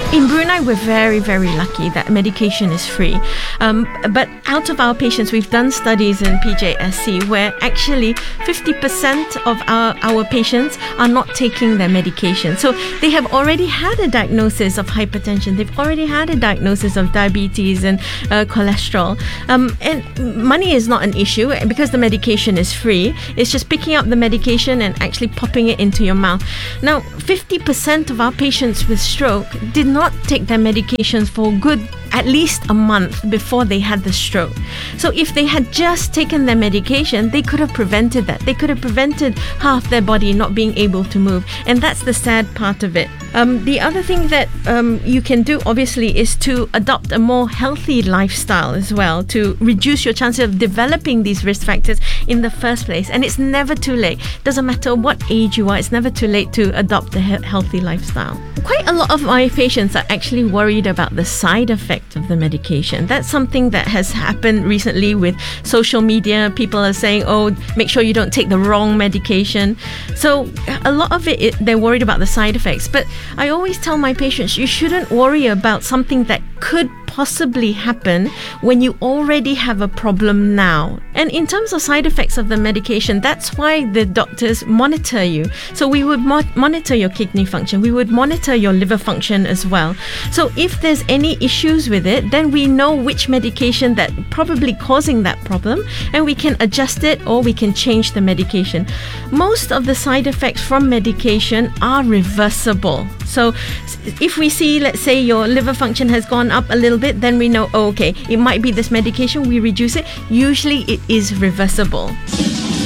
In Brunei, we're very, very lucky that medication is free. But out of our patients, we've done studies in PJSC where actually 50% of our patients are not taking their medication. So they have already had a diagnosis of hypertension. They've already had a diagnosis of diabetes and cholesterol. And money is not an issue because the medication is free. It's just picking up the medication and actually popping it into your mouth. Now, 50% of our patients with stroke did not take their medications for good at least a month before they had the stroke. So if they had just taken their medication, they could have prevented that. They could have prevented half their body not being able to move. And that's the sad part of it. The other thing that you can do, obviously, is to adopt a more healthy lifestyle as well to reduce your chances of developing these risk factors in the first place. And it's never too late. Doesn't matter what age you are, it's never too late to adopt a healthy lifestyle. Quite a lot of my patients are actually worried about the side effect of the medication. That's something that has happened recently with social media. People are saying, oh, make sure you don't take the wrong medication. So a lot of it, they're worried about the side effects. But I always tell my patients, you shouldn't worry about something that could possibly happen when you already have a problem now. And in terms of side effects of the medication, that's why the doctors monitor you. So we would monitor your kidney function. We would monitor your liver function as well. So if there's any issues with it, then we know which medication that probably causing that problem, and we can adjust it or we can change the medication. Most of the side effects from medication are reversible. So if we see, let's say your liver function has gone up a little bit, then we know, oh, okay, it might be this medication, we reduce it. Usually it is reversible.